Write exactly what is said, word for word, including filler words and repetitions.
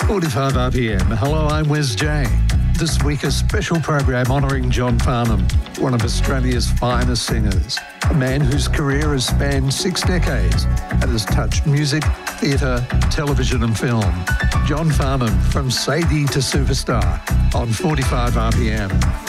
forty-five R P M. Hello, I'm Wes J. This week a special program honouring John Farnham, one of Australia's finest singers, a man whose career has spanned six decades and has touched music, theatre, television and film. John Farnham, from Sadie to Superstar, on forty-five R P M.